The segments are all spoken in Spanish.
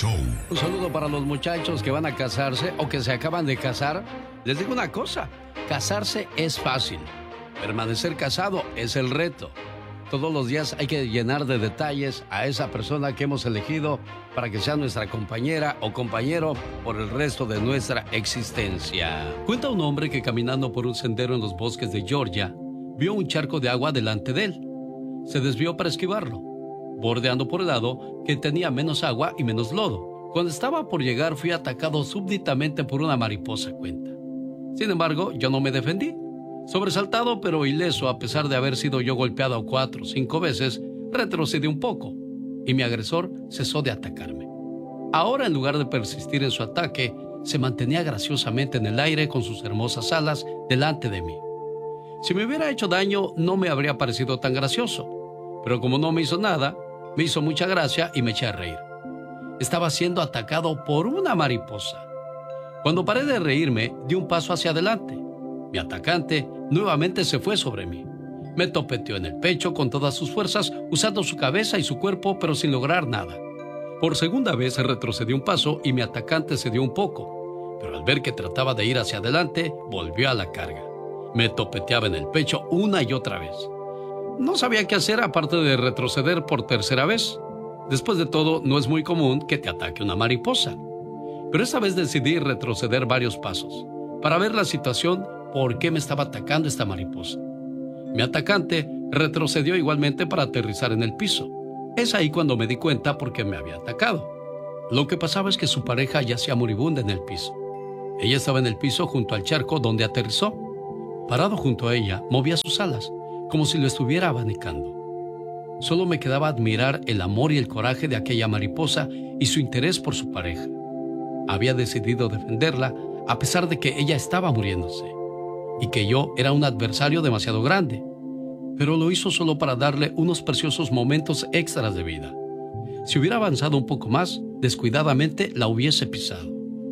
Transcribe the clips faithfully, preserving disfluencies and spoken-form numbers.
Show. Un saludo para los muchachos que van a casarse o que se acaban de casar. Les digo una cosa, casarse es fácil, permanecer casado es el reto. Todos los días hay que llenar de detalles a esa persona que hemos elegido para que sea nuestra compañera o compañero por el resto de nuestra existencia. Cuenta un hombre que caminando por un sendero en los bosques de Georgia, vio un charco de agua delante de él. Se desvió para esquivarlo, bordeando por el lado que tenía menos agua y menos lodo. Cuando estaba por llegar, fui atacado súbitamente por una mariposa, cuenta. Sin embargo, yo no me defendí. Sobresaltado pero ileso, a pesar de haber sido yo golpeado cuatro o cinco veces, retrocedí un poco y mi agresor cesó de atacarme. Ahora, en lugar de persistir en su ataque, se mantenía graciosamente en el aire con sus hermosas alas delante de mí. Si me hubiera hecho daño, no me habría parecido tan gracioso, pero como no me hizo nada, me hizo mucha gracia y me eché a reír. Estaba siendo atacado por una mariposa. Cuando paré de reírme, di un paso hacia adelante. Mi atacante nuevamente se fue sobre mí. Me topeteó en el pecho con todas sus fuerzas, usando su cabeza y su cuerpo, pero sin lograr nada. Por segunda vez retrocedí un paso y mi atacante cedió un poco, pero al ver que trataba de ir hacia adelante, volvió a la carga. Me topeteaba en el pecho una y otra vez. No sabía qué hacer aparte de retroceder por tercera vez. Después de todo, no es muy común que te ataque una mariposa. Pero esta vez decidí retroceder varios pasos para ver la situación. ¿Por qué me estaba atacando esta mariposa? Mi atacante retrocedió igualmente para aterrizar en el piso. Es ahí cuando me di cuenta por qué me había atacado. Lo que pasaba es que su pareja yacía moribunda en el piso. Ella estaba en el piso junto al charco donde aterrizó. Parado junto a ella, movía sus alas, como si lo estuviera abanicando. Solo me quedaba admirar el amor y el coraje de aquella mariposa y su interés por su pareja. Había decidido defenderla a pesar de que ella estaba muriéndose y que yo era un adversario demasiado grande, pero lo hizo solo para darle unos preciosos momentos extras de vida. Si hubiera avanzado un poco más, descuidadamente la hubiese pisado.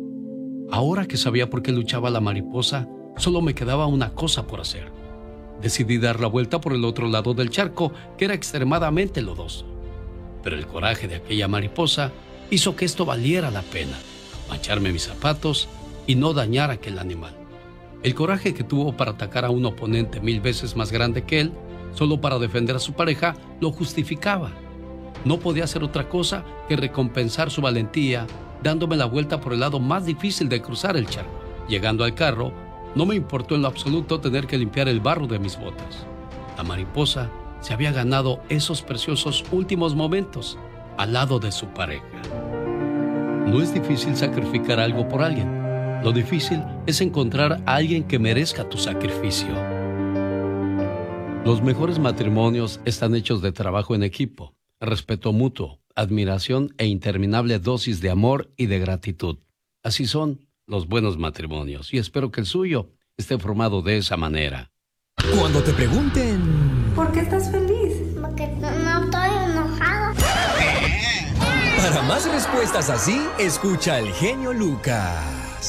Ahora que sabía por qué luchaba la mariposa, solo me quedaba una cosa por hacer. Decidí dar la vuelta por el otro lado del charco, que era extremadamente lodoso. Pero el coraje de aquella mariposa hizo que esto valiera la pena, mancharme mis zapatos y no dañar a aquel animal. El coraje que tuvo para atacar a un oponente mil veces más grande que él, solo para defender a su pareja, lo justificaba. No podía hacer otra cosa que recompensar su valentía, dándome la vuelta por el lado más difícil de cruzar el charco. Llegando al carro, no me importó en lo absoluto tener que limpiar el barro de mis botas. La mariposa se había ganado esos preciosos últimos momentos al lado de su pareja. No es difícil sacrificar algo por alguien. Lo difícil es encontrar a alguien que merezca tu sacrificio. Los mejores matrimonios están hechos de trabajo en equipo, respeto mutuo, admiración e interminable dosis de amor y de gratitud. Así son los buenos matrimonios y espero que el suyo esté formado de esa manera. Cuando te pregunten... ¿Por qué estás feliz? Porque no, no estoy enojado. Para más respuestas así, escucha al genio Lucas.